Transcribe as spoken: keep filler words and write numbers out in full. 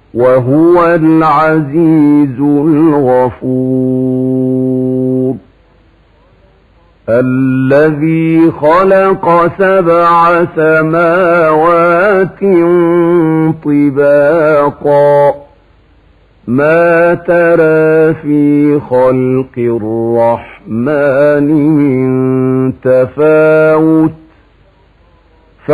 وهو العزيز الغفور. الذي خلق سبع سماوات طباقا ما ترى في خلق الرحمن من تفاوت